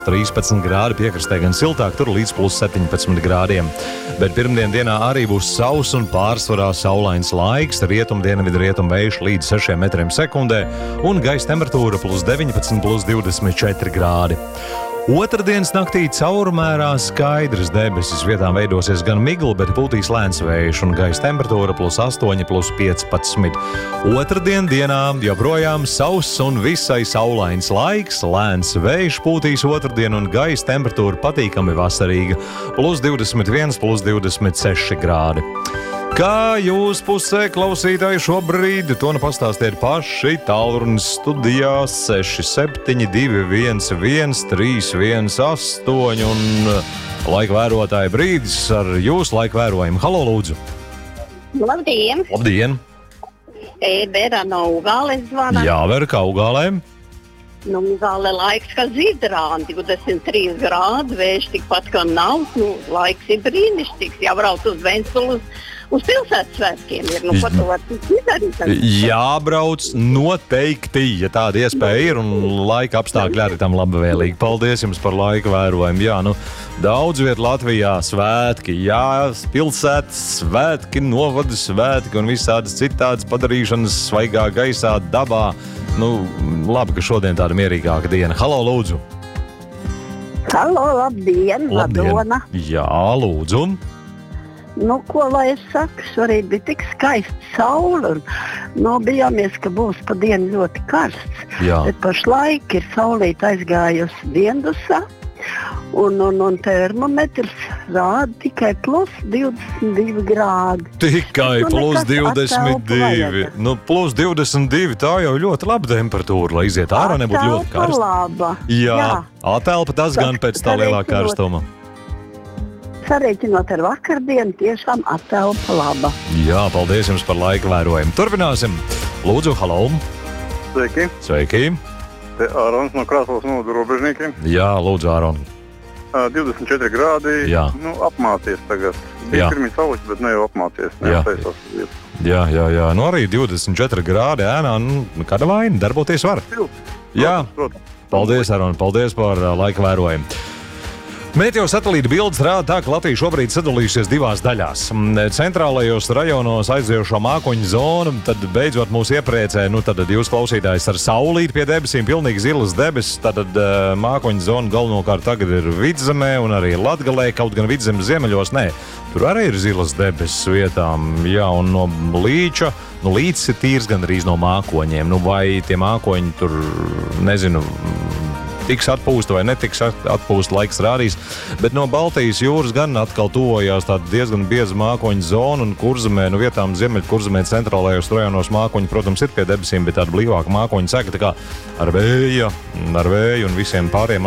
13 grādi, piekrastē gan siltāk, tur līdz plus 17 grādiem. Bet pirmdien dienā arī būs sauss un pārsvarā saulains laiks, rietumdienvidu rietumvējš līdz 6 metriem sekundē un gaisa temperatūra plus 19, plus 24 grādi. Otrdienas naktī caurmērā skaidrs debesis, vietām veidosies gan migla, bet pūtīs lēns vējš un gaisa temperatūra plus 8, plus 15. Otrdien dienā joprojām sauss un visai saulains laiks, lēns vējš pūtīs otrdien un gaisa temperatūra patīkami vasarīga, plus 21, plus 26 grādi. Kā jūs pusē, klausītāji, šobrīd? To nu pastāstiet paši. Tālrunis studijā 6721 318 un laika vērotāja brīdis ar jūsu laika vērojumu. Halo, lūdzu! Labdien! Labdien! Vera no Ugāles zvana. Jā, Vera, kā Ugālē? Nu, Ugāle laiks kā zidrāni, 23 grādi, vējš tikpat kā nav. Nu, laiks ir brīnišķīgs, jābrauc uz Ventspili uz pilsētas svētkiem ir. Nu, ko tu vari izdarīt? Jābrauc noteikti, ja tāda iespēja ir, un laika apstākļi arī tam labvēlīgi. Paldies jums par laika vērojumu. Jā, nu, daudz viet Latvijā svētki, jā, pilsētas svētki, novada svētki un visādas citādas padarīšanas svaigā gaisā, dabā. Nu, labi, ka šodien tāda mierīgāka diena. Halo, lūdzu! Halo, labdien, Madona! Jā, lūdzu! Nu, ko lai es saku, šorīt bija tik skaista saule un bijāmies, ka būs pa dienu ļoti karsts. Jā. Bet pašlaik ir saulīt aizgājusi diendusā un termometrs rāda tikai plus 22 grādi. Tikai plus 22. Nu, plus 22, tā jau ļoti laba temperatūra, lai iziet ārā, nebūtu ļoti karsts. Laba. Jā, atelpa tas gan pēc tā lielā karstuma. Sarēķinot ar vakardienu, tiešām atelpa laba. Jā, paldies jums par laika vērojumu. Turpināsim. Lūdzu, halo. Sveiki. Sveiki. Te Ārons no Krāslavas novada robežniekiem. Jā, lūdzu, Āron. 24 grādi. Jā. Nu, apmācies tagad. Bija pirmie saules, bet ne jau apmācies. Jā. Nu, arī 24 grādi ēnā. Nu, kāda vaina? Darboties var. Jā. Paldies, Āron. Paldies par laika vērojumu. Meteosatelīta bildes rāda tā, ka Latvija šobrīd sadalījusies divās daļās. Centrālajos rajonos aizējošo mākoņu zonu, tad beidzot mūs iepriecē, tad jūs klausītājs ar saulīti pie debesīm, pilnīgi zilas debesis, tad mākoņu zona galvenokārt tagad ir Vidzemē un arī Latgalē, kaut gan Vidzemes ziemeļos, nē. Tur arī ir zilas debesis vietām, jā, un no Līča, Līcis ir tīrs gandrīz no mākoņiem, vai tie mākoņi tur, nezinu, tiks atpūsta vai netiks atpūsta, laiks rādīs. Bet no Baltijas jūras gan atkal tuvojās tāda diezgan bieza mākoņu zona un Kurzemē, vietām Ziemeļkurzemē centrālajos rajonos mākoņi, protams, ir pie debesīm, bet tāda blīvāka mākoņu seka, tā kā ar vēju un visiem pāriem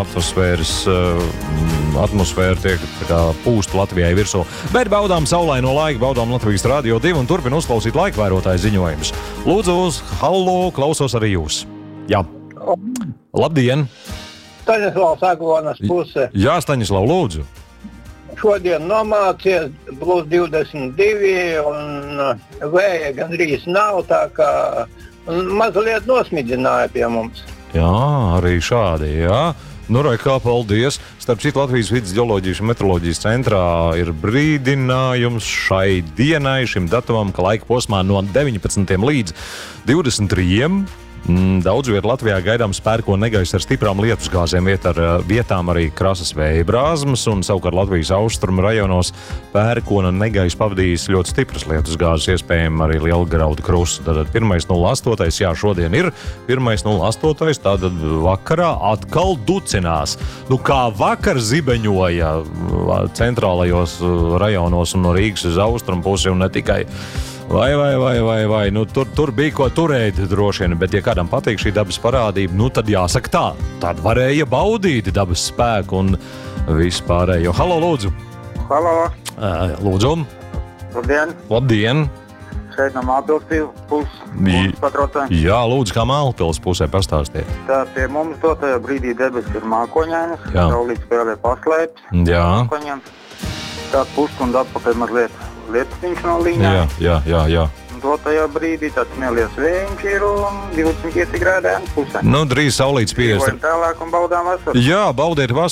atmosfēra tiek pūsta Latvijai virsū. Bet baudām saulaino laiku, baudām Latvijas Radio 2 un turpin uzklausīt laikvērotāju ziņojumus. Lūdzu, halo, klausos arī jūs. Jā. Labdien! Staņislavs Aglonas puse. Jā, Staņislav, lūdzu. Šodien nomācies plus 22 un vēja gandrīz nav, tā kā mazliet nosmidzināja pie mums. Jā, arī šādi, jā. Kā paldies. Starp citu, Latvijas vidas ģeoloģijas un meteoroloģijas centrā ir brīdinājums šai dienai, šim datumam, ka laika posmā no 19 līdz 23. Daudz vietā Latvijā gaidām spērko negaisu ar stiprām lietusgāzēm, vietām arī krasas vēja brāzmas, un savukārt Latvijas austrumu rajonos pērkona negaisu pavadījis ļoti stipras lietusgāzes, iespējami arī Lielgraudu krusts. Tātad 1.08. Jā, šodien ir 1.08. Tātad vakarā atkal ducinās. Kā vakar zibeņoja centrālajos rajonos un no Rīgas uz austrumu pusi un ne tikai. Vai. Tur bija ko turēt droši vien, bet ja kādam patīk šī dabas parādība, tad jāsaka tā. Tad varēja baudīt dabas spēku un vispārējo. Halo, lūdzu! Halo! Lūdzu! Labdien! Šeit no Mālpils puses patraucē. Jā, lūdzu, kā Mālpils pusē pastāstiet. Tā pie mums dotajā brīdī debesis ir mākoņainas, saulīt spēlē paslēpes mākoņiem. Tā pusstundu atpakaļ mazliet lietusiņš no līņā. Jā. dotajā brīdī tāds neliels vējiņš ir un 25 grādi pusē. Nu, drīz saulītes 50. Tālāk un baudām vasaru. Jā, baudiet vasaru.